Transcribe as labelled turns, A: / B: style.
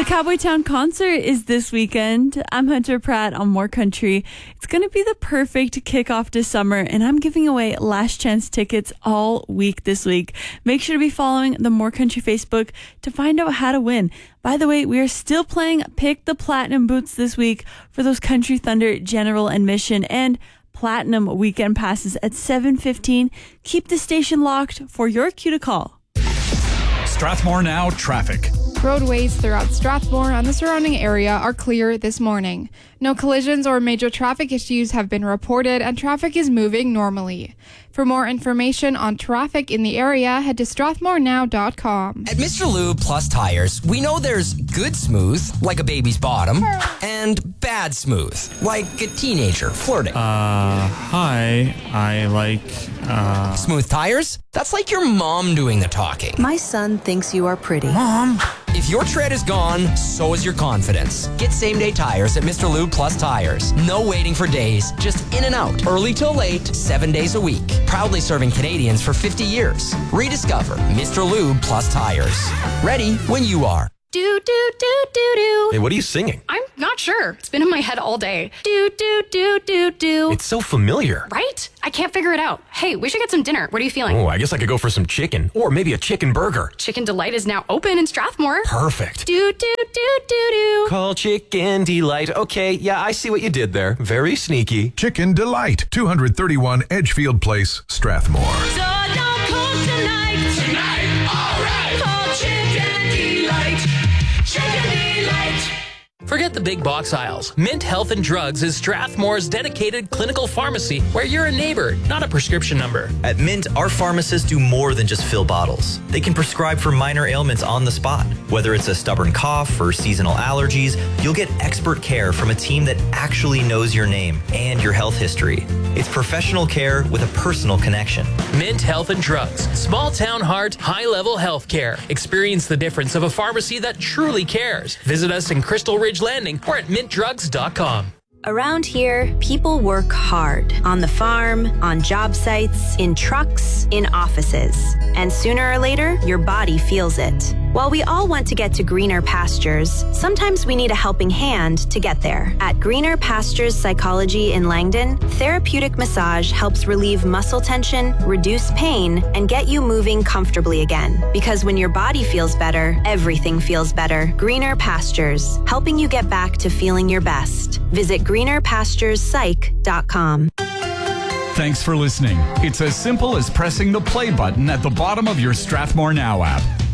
A: Cowboy Town concert is this weekend. I'm Hunter Pratt on More Country. It's going to be the perfect kickoff to summer, and I'm giving away last chance tickets all week this week. Make sure to be following the More Country Facebook to find out how to win. By the way, we are still playing Pick the Platinum Boots this week for those Country Thunder general admission and Platinum weekend passes at 7:15. Keep the station locked for your cue to call.
B: Strathmore Now traffic.
C: Roadways throughout Strathmore and the surrounding area are clear this morning. No collisions or major traffic issues have been reported and traffic is moving normally. For more information on traffic in the area, head to strathmorenow.com.
D: At Mr. Lube Plus Tires, we know there's good smooth, like a baby's bottom, and bad smooth, like a teenager flirting.
E: Hi, I like,
D: Smooth tires? That's like your mom doing the talking.
F: My son thinks you are pretty.
D: Mom! If your tread is gone, so is your confidence. Get same-day tires at Mr. Lube Plus Tires. No waiting for days, just in and out. Early till late, 7 days a week. Proudly serving Canadians for 50 years. Rediscover Mr. Lube Plus Tires. Ready when you are.
G: Do, do, do, do, do.
H: Hey, what are you singing?
G: I'm not sure. It's been in my head all day. Do, do, do, do, do.
H: It's so familiar.
G: Right? I can't figure it out. Hey, we should get some dinner. What are you feeling?
H: Oh, I guess I could go for some chicken. Or maybe a chicken burger.
G: Chicken Delight is now open in Strathmore.
H: Perfect.
G: Do, do, do, do, do.
H: Call Chicken Delight. Okay, yeah, I see what you did there. Very sneaky.
I: Chicken Delight, 231 Edgefield Place, Strathmore.
J: So don't call tonight. Tonight, all right. Call Chicken Delight. Chicken Delight.
K: Forget the big box aisles. Mint Health and Drugs is Strathmore's dedicated clinical pharmacy where you're a neighbor, not a prescription number.
L: At Mint, our pharmacists do more than just fill bottles. They can prescribe for minor ailments on the spot. Whether it's a stubborn cough or seasonal allergies, you'll get expert care from a team that actually knows your name and your health history. It's professional care with a personal connection.
K: Mint Health and Drugs. Small town heart, high-level health care. Experience the difference of a pharmacy that truly cares. Visit us in Crystal Ridge Landing or at mintdrugs.com.
F: Around here, people work hard. On the farm, on job sites, in trucks, in offices. And sooner or later, your body feels it. While we all want to get to greener pastures, sometimes we need a helping hand to get there. At Greener Pastures Psychology in Langdon, therapeutic massage helps relieve muscle tension, reduce pain, and get you moving comfortably again. Because when your body feels better, everything feels better. Greener Pastures, helping you get back to feeling your best. Visit greenerpasturespsych.com.
B: Thanks for listening. It's as simple as pressing the play button at the bottom of your Strathmore Now app.